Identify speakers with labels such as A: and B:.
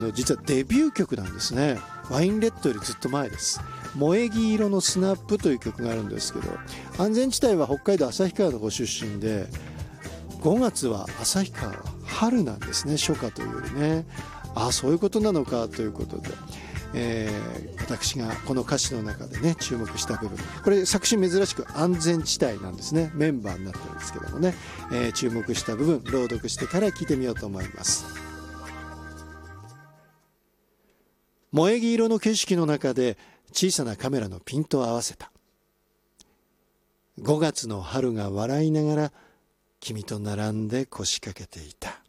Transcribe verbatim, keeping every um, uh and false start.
A: 実はデビュー曲なんですね。ワインレッドよりずっと前です。萌え木色のスナップという曲があるんですけど、安全地帯は北海道旭川のご出身で、ごがつは旭川は春なんですね。初夏というよりね。ああ、そういうことなのかということで、えー、私がこの歌詞の中でね注目した部分、これ作詞珍しく安全地帯なんですね。メンバーになってるんですけどもね、えー、注目した部分朗読してから聞いてみようと思います。萌え木色の景色の中で小さなカメラのピントを合わせた。ごがつの春が笑いながら君と並んで腰掛けていた。